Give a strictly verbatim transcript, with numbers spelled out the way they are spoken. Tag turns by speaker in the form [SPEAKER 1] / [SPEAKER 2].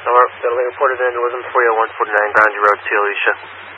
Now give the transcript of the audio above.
[SPEAKER 1] Alright, that'll be reported in Wisdom three oh one forty-nine Grandview Road, T. Alicia.